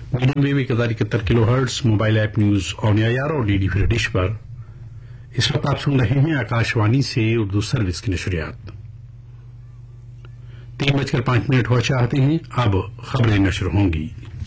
Medium wave 1071 kilohertz, mobile app news on AIR और DD free dish पर इस वक्त आप सुन रहे हैं आकाशवाणी से उर्दू सर्विस की नशरियात। 3:05 हुआ चाहते हैं। अब खबरें नशर होंगी।